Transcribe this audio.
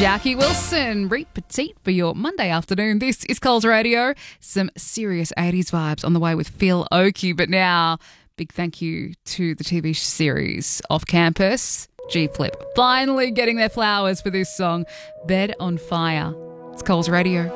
Jackie Wilson, Petite for your Monday afternoon. This is Coles Radio. Some serious 80s vibes on the way with Phil Oakey. But now, big thank you to the TV series Off Campus. G-Flip finally getting their flowers for this song, Bed on Fire. It's Coles Radio.